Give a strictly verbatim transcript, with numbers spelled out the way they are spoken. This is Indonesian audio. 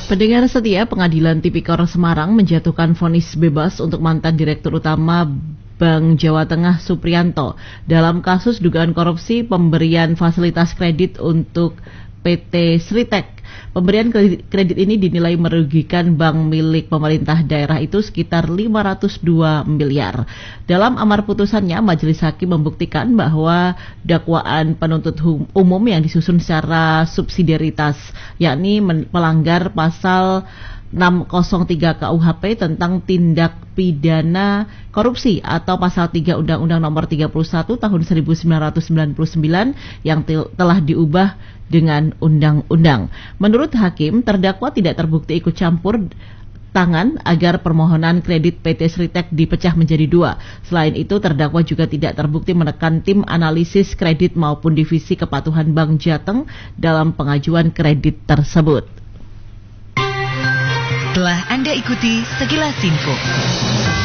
Pendengar setia, Pengadilan Tipikor Semarang menjatuhkan vonis bebas untuk mantan Direktur Utama Bank Jawa Tengah Supriyanto dalam kasus dugaan korupsi pemberian fasilitas kredit untuk P T Sritek. Pemberian kredit ini dinilai merugikan bank milik pemerintah daerah itu sekitar lima ratus dua miliar. Dalam amar putusannya, Majelis Hakim membuktikan bahwa dakwaan penuntut umum yang disusun secara subsidiaritas, yakni melanggar pasal enam nol tiga K U H P tentang tindak pidana korupsi atau pasal tiga Undang-Undang Nomor tiga puluh satu Tahun seribu sembilan ratus sembilan puluh sembilan yang til- telah diubah dengan undang-undang. Menurut Hakim, terdakwa tidak terbukti ikut campur tangan agar permohonan kredit P T Sritek dipecah menjadi dua. Selain itu, terdakwa juga tidak terbukti menekan tim analisis kredit maupun divisi kepatuhan Bank Jateng dalam pengajuan kredit tersebut. Telah Anda ikuti sekilas info.